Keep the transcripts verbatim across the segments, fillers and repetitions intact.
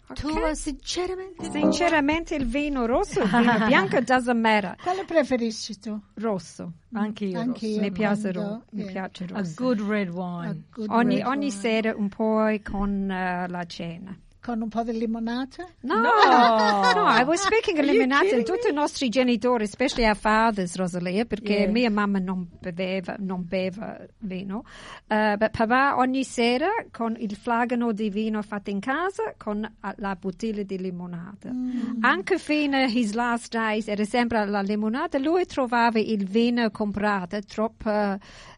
Tu sinceramente? Sinceramente il vino rosso, il vino bianco doesn't matter. Quale preferisci tu? Rosso. Anche io. Anche io. Mi piace, quando- ro- mi yeah. piace A rosso. good red A wine. good Ogni, red ogni wine. sera un po' con eh, la cena. Con un po' di limonata? No, No. no, I was speaking of Are you limonata kidding in tutti i nostri genitori, especially our fathers, Rosalia, perché Yeah. mia mamma non beveva, non beva vino. Uh, but papà ogni sera con il flagano di vino fatto in casa con uh, la bottiglia di limonata. Anche fino his last days era sempre la limonata. Lui trovava il vino comprato troppo, uh,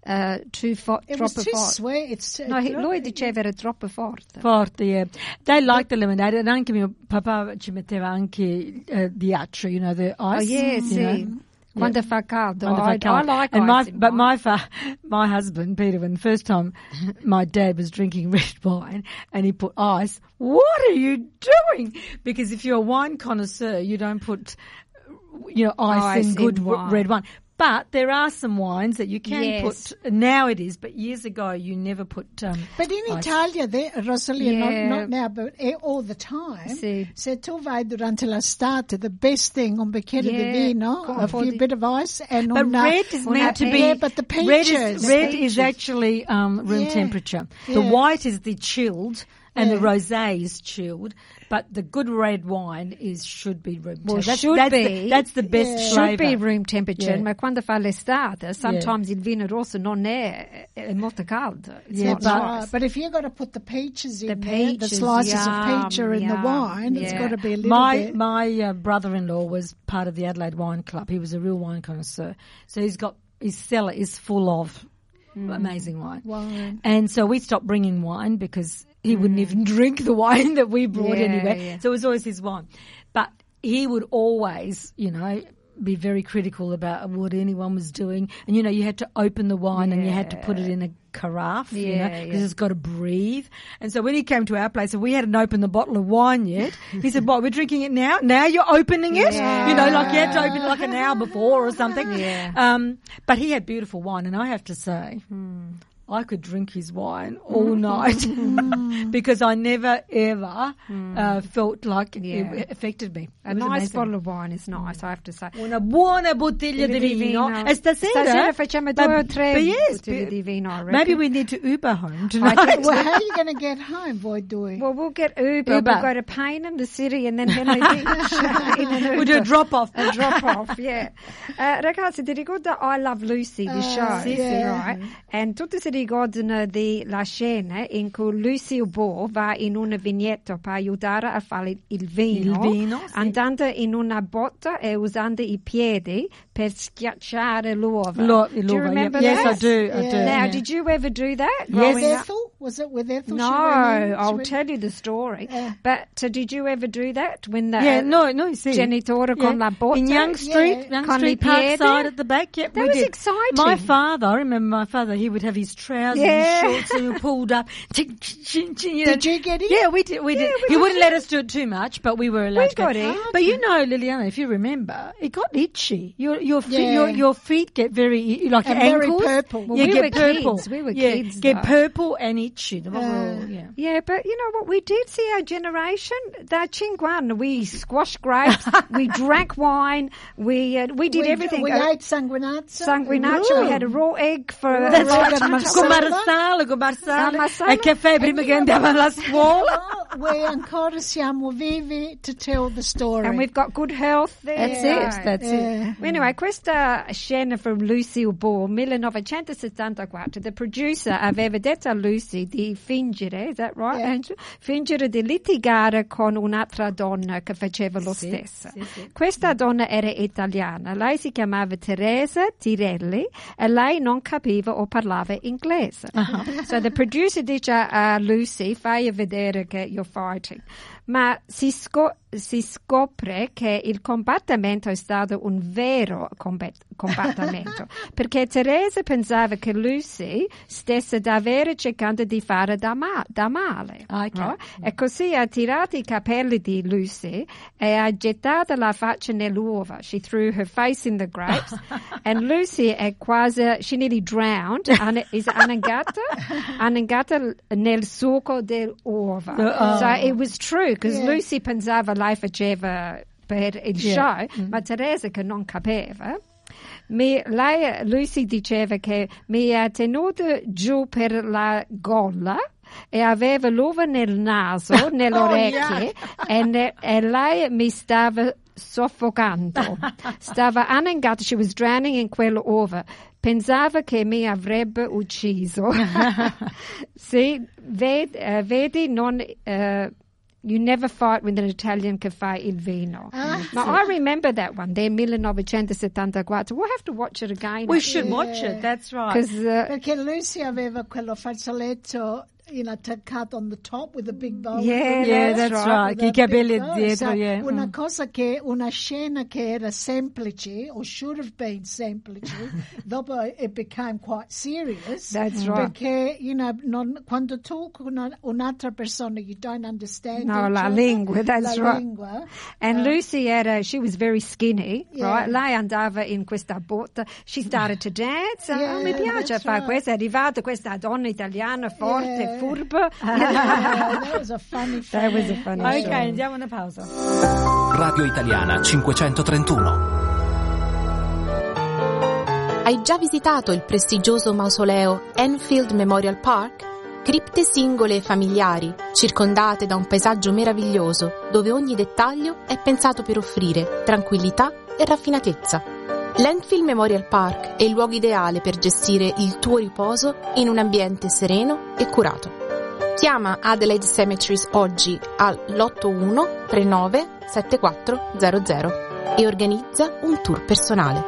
too fo- It was troppo too forte. sweet. It's, No, he- it's lui not- diceva era troppo forte. Forte, yeah. They like the lemonade, and anche mio papà ci metteva anche uh, ghiaccio, you know, the ice. Oh, yeah, you sì. know. Quando fa caldo. Quando fa I, caldo. I like and my, ice in but wine. my fa- my husband Peter, when the first time my dad was drinking red wine and he put ice, what are you doing? Because if you're a wine connoisseur, you don't put, you know, ice, Ice in good in w- wine. red wine. But there are some wines that you can Yes. put. Now it is, but years ago you never put. Um, But in ice. Italia, they, Rosalia, Yeah. not, not now, but eh, all the time, Sì. se tu vai durante l'estate, the best thing, un bicchiere Yeah, di vino, con a un po' few di- bit of ice, and But una, red is una- meant to be. yeah, but the red peaches. is, red the is peaches. actually um, room Yeah. temperature. The Yeah. white is the chilled, and the Yeah. rosé is chilled. But the good red wine is should be room Well, temperature. That's, should that's be. The, that's the best Yeah. Should be flavour. room temperature, Yeah. ma quando fa l'estate, sometimes il vino rosso non è, è molto caldo. It's Yeah, not but- Right, nice. but if you've got to put the peaches in The there, the peaches, slices yum, of peach are in the yum, wine, it's yeah. got to be a little My bit. my uh, brother-in-law was part of the Adelaide Wine Club. He was a real wine connoisseur, so he's got his cellar is full of amazing wine. Wine. And so we stopped bringing wine because he wouldn't even drink the wine that we brought Yeah, anywhere. yeah. So it was always his wine. But he would always, you know, be very critical about what anyone was doing. And, you know, you had to open the wine and you had to put it in a carafe, you know, Yeah, because yeah. it's got to breathe. And so when he came to our place and we hadn't opened the bottle of wine yet, he said, what, we're drinking it now? Now you're opening it? Yeah. You know, like you had to open it like an hour before or something. Yeah. Um, but he had beautiful wine, and I have to say, I could drink his wine all night because I never ever uh, felt like Yeah. it affected me. A It was nice amazing. bottle of wine is nice, I have to say. Una buona bottiglia di Di vino. vino. E stasera, Stasera facciamo but- due o tre but yes, bottiglie but- di vino, I reckon. Maybe we need to Uber home I tonight. think Well, how are you going to get home, voi due? Well, we'll get Uber, Uber. we'll go to Paynham, the city, and then Henley Beach. in an We'll do a Uber. drop off. A drop off, yeah. Uh, ragazzi, ti ricorda I Love Lucy, the show, sì, sì. right? E tutti si ricordano della scena in cui Lucille Ball va in una vignetta per aiutare a fare il vino, Il vino, sì. andando in una botta e usando i piedi per schiacciare l'uova. Lo- Do you l'uova, remember yeah. Yes, that? I do, I Yeah. do. Now, yeah. did you ever do that? Yes. growing With up? Ethel? Was it with Ethel? No, She went in- she I'll went- tell you the story. Yeah. But uh, did you ever do that when the Yeah, no, no, you see. genitore con la botta? In Young Street, Yeah. Young Con Street i piedi? Parkside at the back. Yep, That we was did. exciting. My father, I remember my father, he would have his trousers Yeah. and shorts and pulled up. Ching, ching, ching, you know. Did you get it? Yeah, we did. We did. Yeah, we he got wouldn't it. let us do it too much, but we were allowed We to go. got it. But you know, Liliana, if you remember, it got itchy. Your your feet, Yeah. your your feet get very like And your very ankles. purple. Well, yeah, we get were purple. kids. We were yeah, kids, Get though. purple and itchy. The Uh, overall, yeah. Yeah, but you know what we did see our generation? That Chinguan, we squashed grapes, we drank wine, we uh, we did we, everything. We Uh, ate sanguinazzo. Sanguinaccio, we had a raw egg for uh, That's right. right. Con Con marsala, con marsala. marsala. E caffè prima che andiamo alla scuola. No, we ancora siamo vivi to tell the story. and we've got good health. There That's you it. go. That's Yeah. it. Anyway, questa scena from Lucille Ball, millenovecentosettantaquattro, the producer aveva detto a Lucy di fingere, is that right, Yeah. Andrew? Fingere di litigare con un'altra donna che faceva lo Sì, stesso. sì, sì. Questa donna era italiana, lei si chiamava Teresa Tirelli e lei non capiva o parlava inglese. So the producer dice a Lucy, fai vedere che you're fighting. Ma si, sco- si scopre che il combattimento è stato un vero combat- combattimento, perché Teresa pensava che Lucy stesse davvero cercando di fare da, ma- da male. Ok. no? E così ha tirato i capelli di Lucy e ha gettato la faccia nell'uova. She threw her face in the grapes and Lucy è quasi, she nearly drowned, an- is annegata, annegata nel succo dell'uova. Oh. So it was true. because Yeah. Lucy pensava lei faceva per il Yeah. show, mm. ma Teresa che non capiva. Mi, lei, Lucy diceva che mi ha tenuto giù per la gola e aveva l'uva nel naso, nelle Oh, orecchie e, ne, e lei mi stava soffocando. Stava annegata, she was drowning in quell'uva. Pensava che mi avrebbe ucciso. Sì, ved, uh, vedi, non... Uh, You never fight with an Italian che fa il vino. Ah, Ma sì. I remember that one, del millenovecentosettantaquattro. We'll have to watch it again. We should watch it, that's right. Because uh, Perché Lucy aveva quello fazzoletto, you know, attaccato on the top with a big bow. Yeah, Yeah, that's that's right. right. Che i capelli dietro, So, yeah. Una Mm. cosa che, una scena che era semplice, or should have been semplice, dopo it became quite serious. That's right. Perché, you know, non, quando tu con una, un'altra persona, you don't understand No, each la other, lingua, that's la right. lingua. And Uh, Lucy era, she was very skinny, Yeah. right? Lei andava in questa botta. She started to dance. Yeah, oh, mi piace that's fare right. questo. È arrivata questa donna italiana forte, Yeah. furba. Yeah, that was a funny That was a film. funny Ok, show. andiamo a una pausa. Radio Italiana cinquecentotrentuno. Hai già visitato il prestigioso mausoleo Enfield Memorial Park? Cripte singole e familiari, circondate da un paesaggio meraviglioso, dove ogni dettaglio è pensato per offrire tranquillità e raffinatezza. L'Enfield Memorial Park è il luogo ideale per gestire il tuo riposo in un ambiente sereno e curato. Chiama Adelaide Cemeteries oggi all'otto uno tre nove sette quattro zero zero e organizza un tour personale.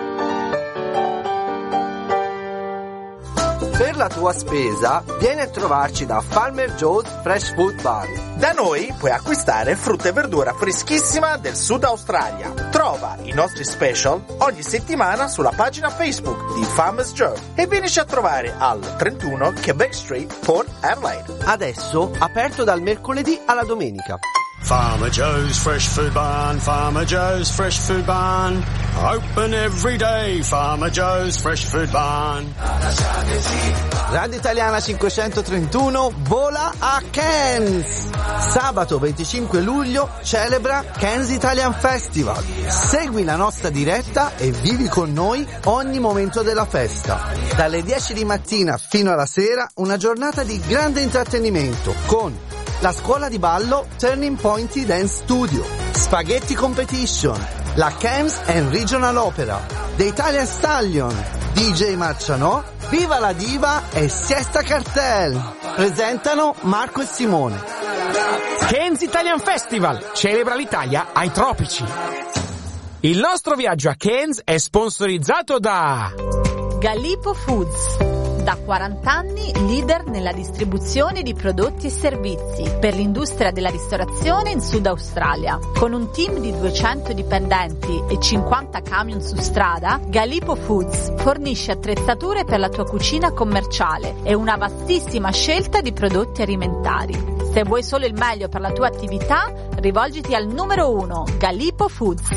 Per la tua spesa, vieni a trovarci da Farmer Joe's Fresh Food Bar. Da noi puoi acquistare frutta e verdura freschissima del Sud Australia. Trova i nostri special ogni settimana sulla pagina Facebook di Farmers Joe e vienici a trovare al trentuno Quebec Street, Port Adelaide. Adesso aperto dal mercoledì alla domenica. Farmer Joe's Fresh Food Barn, Farmer Joe's Fresh Food Barn. Open every day, Farmer Joe's Fresh Food Barn. Radio Italiana cinquecentotrentuno vola a Cairns. Sabato venticinque luglio celebra Cairns Italian Festival. Segui la nostra diretta e vivi con noi ogni momento della festa. Dalle dieci di mattina fino alla sera una giornata di grande intrattenimento con la scuola di ballo Turning Point Dance Studio, Spaghetti Competition, la Cairns and Regional Opera, The Italian Stallion, D J Marcianò, Viva la Diva e Siesta Cartel. Presentano Marco e Simone. Cairns Italian Festival celebra l'Italia ai tropici. Il nostro viaggio a Cairns è sponsorizzato da Gallipo Foods. Da quaranta anni leader nella distribuzione di prodotti e servizi per l'industria della ristorazione in Sud Australia. Con un team di duecento dipendenti e cinquanta camion su strada, Gallipo Foods fornisce attrezzature per la tua cucina commerciale e una vastissima scelta di prodotti alimentari. Se vuoi solo il meglio per la tua attività, rivolgiti al numero uno, Gallipo Foods.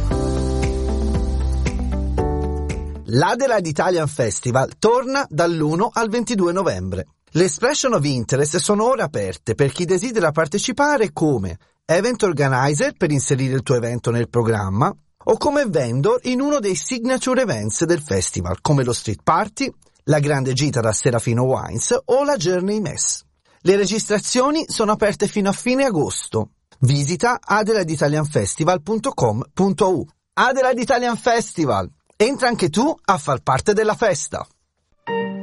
L'Adelaide Italian Festival torna dall'uno al ventidue novembre. Le expression of interest sono ora aperte per chi desidera partecipare come event organizer per inserire il tuo evento nel programma o come vendor in uno dei signature events del festival come lo street party, la grande gita da Serafino Wines o la Journey Mess. Le registrazioni sono aperte fino a fine agosto. Visita adelaide italian festival punto com punto u. Adelaide Italian Festival. Entra anche tu a far parte della festa.